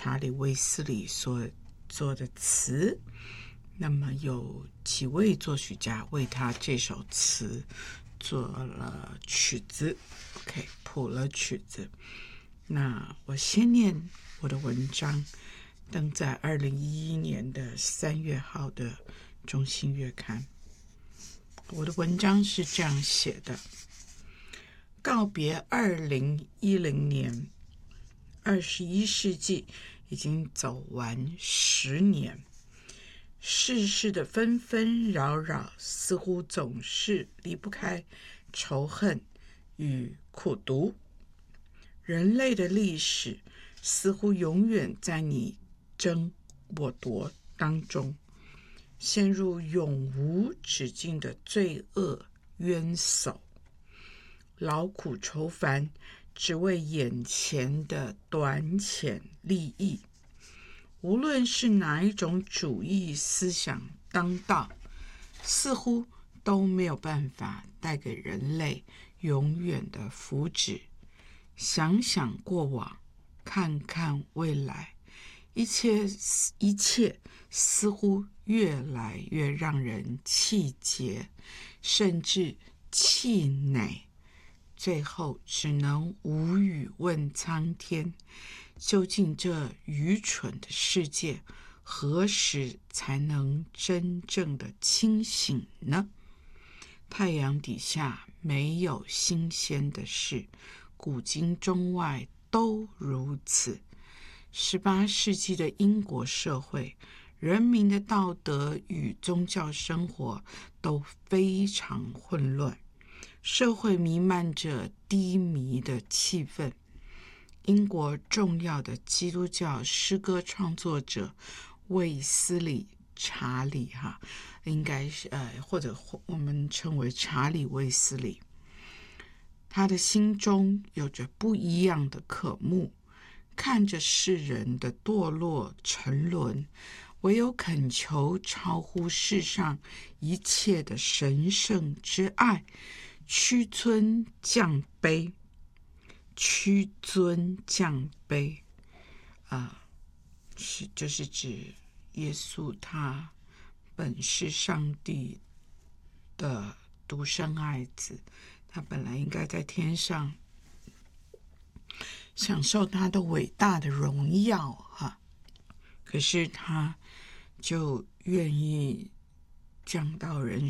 查理·卫斯理所做的词。那么有几位作曲家为他这首词做了曲子 ，OK， 谱了曲子。那我先念我的文章，登在2011年的3月号的《中心月刊》。我的文章是这样写的：告别2010年，21世纪已经走完10年，世事的纷纷扰扰似乎总是离不开仇恨与苦毒。人类的历史似乎永远在你争我夺当中，陷入永无止境的罪恶冤首，劳苦愁烦，只为眼前的短浅利益。无论是哪一种主义思想当道，似乎都没有办法带给人类永远的福祉。想想过往，看看未来，一切似乎越来越让人气结，甚至气馁。最后只能无语问苍天，究竟这愚蠢的世界何时才能真正的清醒呢？太阳底下没有新鲜的事，古今中外都如此。18世纪的英国社会，人民的道德与宗教生活都非常混乱，社会弥漫着低迷的气氛。英国重要的基督教诗歌创作者卫斯理查理应该是或者我们称为查理卫斯理，他的心中有着不一样的渴慕，看着世人的堕落沉沦，唯有恳求超乎世上一切的神圣之爱，屈尊降卑，就是指耶稣他本是上帝的独生爱子，他本来应该在天上享受他的伟大的荣耀可是他就愿意降到人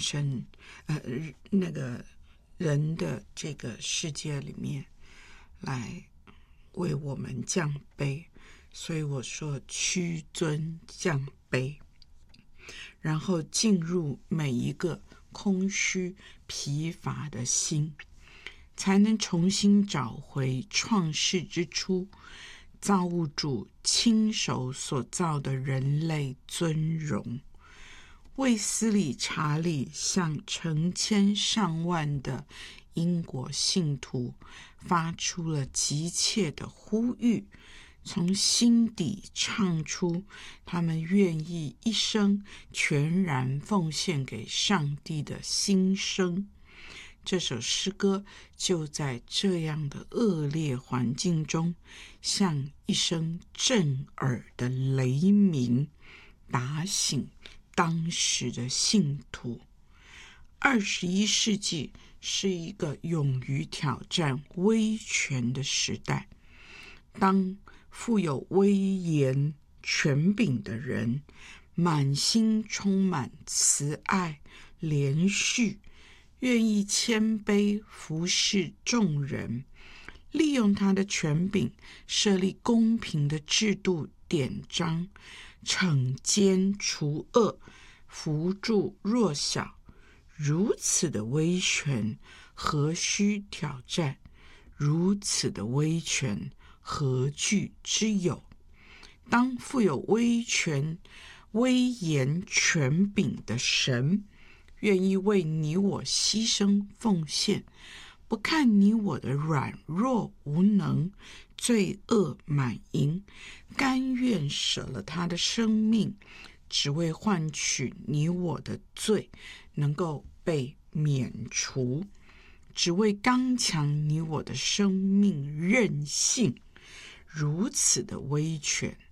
的这个世界里面来为我们降卑。所以我说屈尊降卑，然后进入每一个空虚疲乏的心，才能重新找回创世之初造物主亲手所造的人类尊荣。卫斯理查理向成千上万的英国信徒发出了急切的呼吁，从心底唱出他们愿意一生全然奉献给上帝的心声。这首诗歌就在这样的恶劣环境中，像一声震耳的雷鸣，打醒当时的信徒。21世纪是一个勇于挑战威权的时代，当富有威严权柄的人满心充满慈爱怜恤，愿意谦卑服侍众人，利用他的权柄设立公平的制度典章，惩奸除恶，扶助弱小。如此的威权何须挑战？如此的威权何惧之有？当富有威严权柄的神愿意为你我牺牲奉献，不看你我的软弱无能、罪恶满盈，甘愿舍了他的生命，只为换取你我的罪能够被免除，只为刚强你我的生命韧性。如此的威权